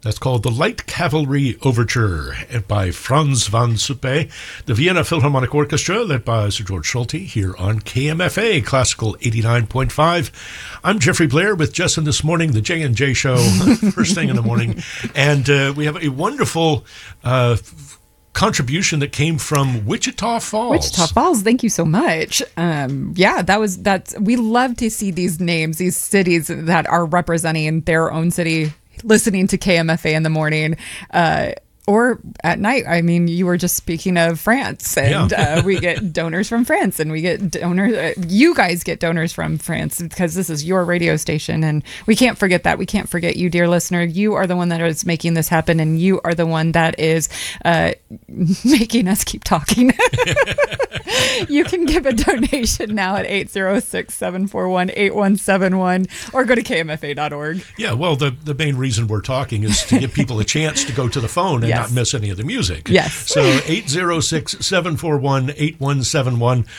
That's called The Light Cavalry Overture by Franz van Suppe, the Vienna Philharmonic Orchestra, led by Sir George Solti, here on KMFA, Classical 89.5. I'm Jeffrey Blair with Jess in This Morning, the J&J Show, first thing in the morning. And we have a wonderful contribution that came from Wichita Falls. Wichita Falls, thank you so much. We love to see these names, these cities that are representing their own city, listening to KMFA in the morning, or at night. I mean, you were just speaking of France, and we get donors from France, and we get donors. You guys get donors from France because this is your radio station, and we can't forget that. We can't forget you, dear listener. You are the one that is making this happen, and you are the one that is making us keep talking. You can give a donation now at 806-741-8171 or go to kmfa.org. Yeah, well, the main reason we're talking is to give people a chance to go to the phone and not miss any of the music. Yes. So 806-741-8171.